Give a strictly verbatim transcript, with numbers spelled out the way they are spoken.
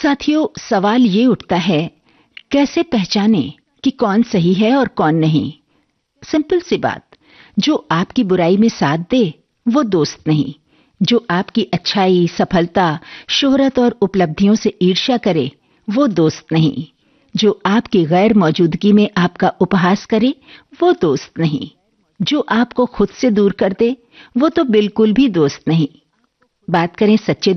साथियों, सवाल ये उठता है, कैसे पहचानें कि कौन सही है और कौन नहीं। सिंपल सी बात, जो आपकी बुराई में साथ दे वो दोस्त नहीं, जो आपकी अच्छाई, सफलता, शोहरत और उपलब्धियों से ईर्ष्या करे वो दोस्त नहीं, जो आपकी गैर मौजूदगी में आपका उपहास करे वो दोस्त नहीं, जो आपको खुद से दूर कर दे वो तो बिल्कुल भी दोस्त नहीं। बात करें सच्चे